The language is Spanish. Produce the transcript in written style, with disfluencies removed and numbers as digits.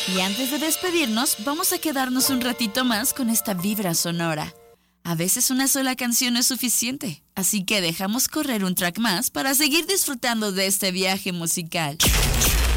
Y antes de despedirnos, vamos a quedarnos un ratito más con esta vibra sonora. A veces una sola canción es suficiente, así que dejamos correr un track más para seguir disfrutando de este viaje musical.